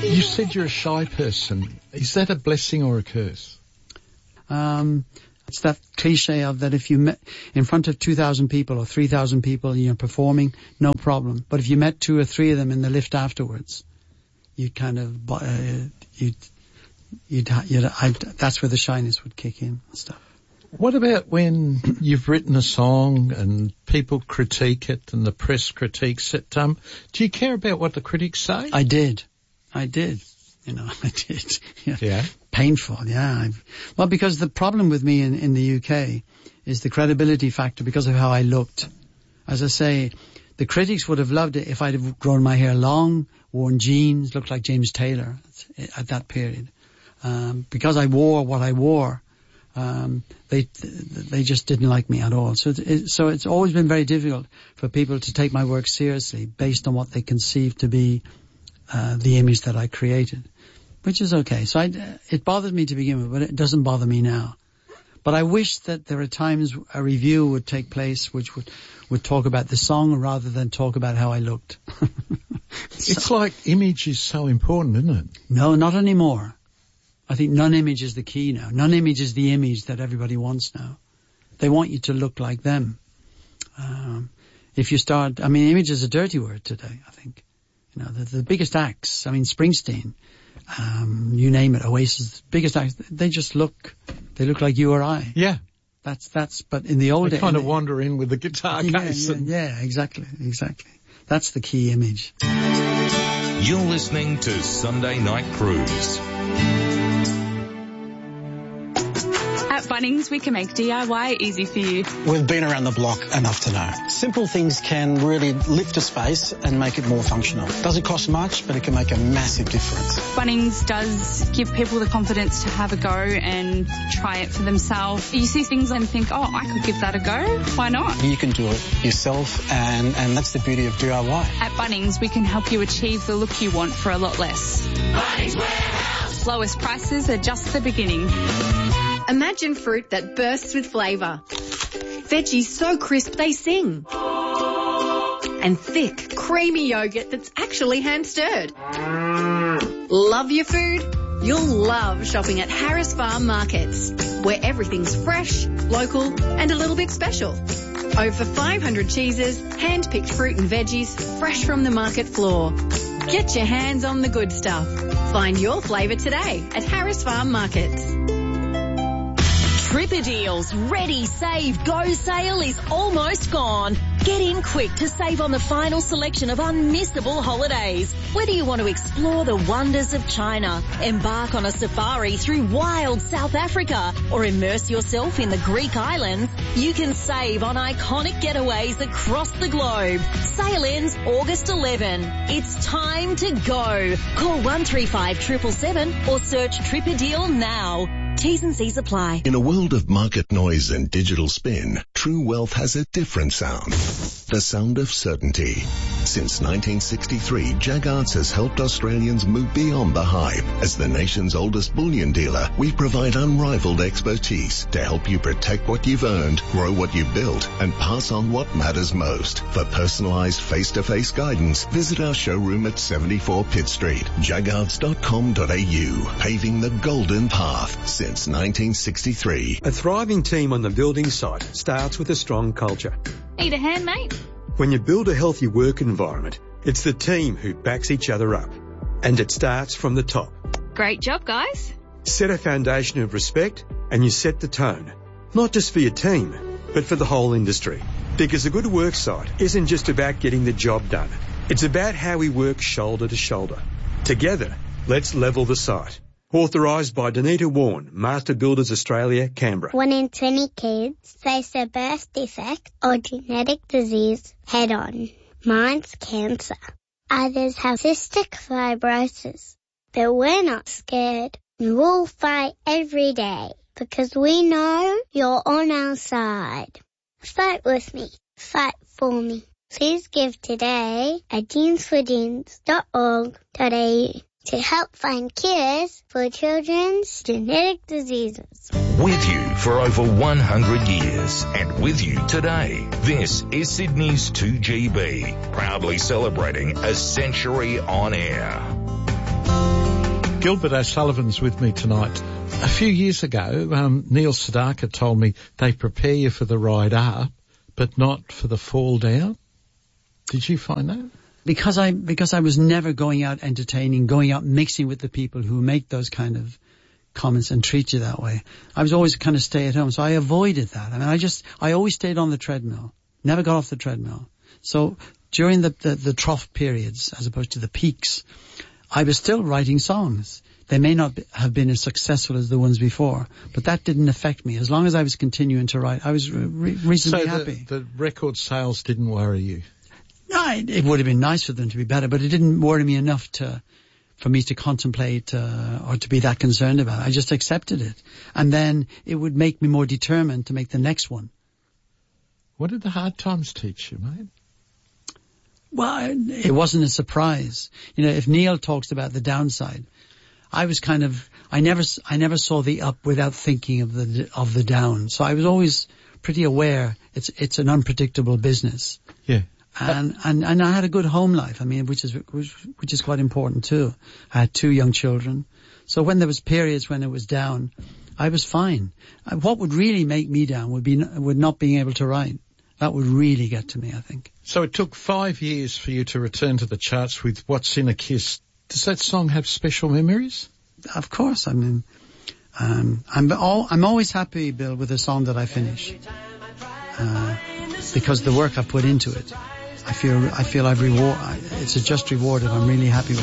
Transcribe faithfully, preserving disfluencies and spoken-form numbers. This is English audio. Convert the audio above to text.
You said you're a shy person. Is that a blessing or a curse? Um, it's that cliche of that if you met in front of two thousand people or three thousand people, you're performing, no problem. But if you met two or three of them in the lift afterwards, you'd kind of, uh, you'd, you'd, you'd I'd, that's where the shyness would kick in and stuff. What about when you've written a song and people critique it and the press critiques it? Um, do you care about what the critics say? I did. I did. You know, I did. Yeah. yeah. Painful, yeah. I've, well, because the problem with me in, in the U K is the credibility factor because of how I looked. As I say, the critics would have loved it if I'd have grown my hair long, worn jeans, looked like James Taylor at that period. Um, because I wore what I wore. Um, they they just didn't like me at all. So it, so it's always been very difficult for people to take my work seriously based on what they conceive to be uh, the image that I created, which is okay. So I, it bothered me to begin with, but it doesn't bother me now. But I wish that there are times a review would take place which would would talk about the song rather than talk about how I looked. so, it's like image is so important, isn't it? No, not anymore. I think non-image is the key now. Non-image is the image that everybody wants now. They want you to look like them. Um, if you start, I mean, image is a dirty word today, I think. You know, the, the biggest acts, I mean, Springsteen, um, you name it, Oasis, biggest acts, they just look, they look like you or I. Yeah. That's, that's, but in the old days. They kind of the, wander in with the guitar yeah, case. Yeah, and... yeah, exactly, exactly. That's the key image. You're listening to Sunday Night Cruise. At Bunnings, we can make D I Y easy for you. We've been around the block enough to know. Simple things can really lift a space and make it more functional. Doesn't cost much, but it can make a massive difference. Bunnings does give people the confidence to have a go and try it for themselves. You see things and think, oh, I could give that a go. Why not? You can do it yourself, and, and that's the beauty of D I Y. At Bunnings, we can help you achieve the look you want for a lot less. Bunnings Warehouse! Lowest prices are just the beginning. Imagine fruit that bursts with flavour. Veggies so crisp they sing. And thick, creamy yogurt that's actually hand-stirred. Love your food? You'll love shopping at Harris Farm Markets, where everything's fresh, local and a little bit special. Over five hundred cheeses, hand-picked fruit and veggies, fresh from the market floor. Get your hands on the good stuff. Find your flavour today at Harris Farm Markets. Tripper Deals Ready, Save, Go sale is almost gone. Get in quick to save on the final selection of unmissable holidays. Whether you want to explore the wonders of China, embark on a safari through wild South Africa, or immerse yourself in the Greek islands, you can save on iconic getaways across the globe. Sale ends August eleventh. It's time to go. Call one three five seven seven seven or search Tripper Deal now. T's and C's apply. In a world of market noise and digital spin, True Wealth has a different sound. The sound of certainty. Since nineteen sixty-three, Jaggards has helped Australians move beyond the hype. As the nation's oldest bullion dealer, we provide unrivaled expertise to help you protect what you've earned, grow what you've built, and pass on what matters most. For personalised face-to-face guidance, visit our showroom at seventy-four Pitt Street, jaggards dot com dot a u. Paving the golden path since nineteen sixty-three. A thriving team on the building site starts with a strong culture. Need a hand, mate? When you build a healthy work environment, it's the team who backs each other up. And it starts from the top. Great job, guys. Set a foundation of respect and you set the tone. Not just for your team, but for the whole industry. Because a good work site isn't just about getting the job done. It's about how we work shoulder to shoulder. Together, let's level the site. Authorised by Danita Warren, Master Builders Australia, Canberra. One in twenty kids face a birth defect or genetic disease head on. Mine's cancer. Others have cystic fibrosis. But we're not scared. We'll fight every day because we know you're on our side. Fight with me. Fight for me. Please give today at jeans for jeans dot org dot a u. to help find cures for children's genetic diseases. With you for over one hundred years and with you today, this is Sydney's two G B, proudly celebrating a century on air. Gilbert O'Sullivan's with me tonight. A few years ago, um, Neil Sedaka told me they prepare you for the ride up, but not for the fall down. Did you find that? Because I because I was never going out entertaining, going out mixing with the people who make those kind of comments and treat you that way. I was always kind of stay at home, so I avoided that. I mean, I just I always stayed on the treadmill, never got off the treadmill. So during the the, the trough periods, as opposed to the peaks, I was still writing songs. They may not be, have been as successful as the ones before, but that didn't affect me. As long as I was continuing to write, I was re- reasonably so the, happy. the record sales didn't worry you? No, it, it would have been nice for them to be better, but it didn't worry me enough to, for me to contemplate uh, or to be that concerned about it. I just accepted it. And then it would make me more determined to make the next one. What did the hard times teach you, mate? Well, it wasn't a surprise. You know, if Neil talks about the downside, I was kind of, I never, I never saw the up without thinking of the, of the down. So I was always pretty aware it's, it's an unpredictable business. Yeah. And, and, and I had a good home life. I mean, which is, which, which is quite important too. I had two young children. So when there was periods when it was down, I was fine. What would really make me down would be, would not being able to write. That would really get to me, I think. So it took five years for you to return to the charts with What's in a Kiss. Does that song have special memories? Of course. I mean, um, I'm all, I'm always happy, Bill, with a song that I finish, uh, because the work I put into it, I feel I feel I've reward. It's a just reward if I'm really happy with it.